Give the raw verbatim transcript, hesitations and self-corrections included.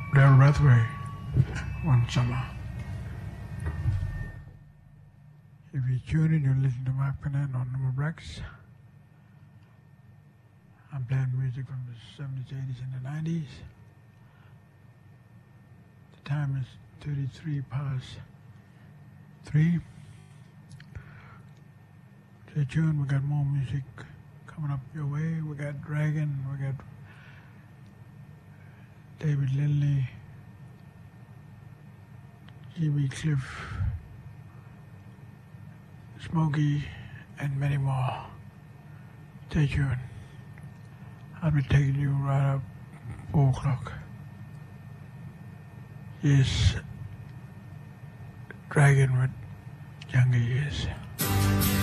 Blair Rathway, One Summer. If you tune in, you listen to Mark Pennan on Number Breaks. I'm playing music from the seventies, eighties, and the nineties. The time is thirty-three past three. Stay tuned, we got more music coming up your way. We got Dragon, we got David Lindley, G B Cliff, Smokey, and many more. Stay tuned. I'll be taking you right up four o'clock. Yes, Dragon with Younger Years.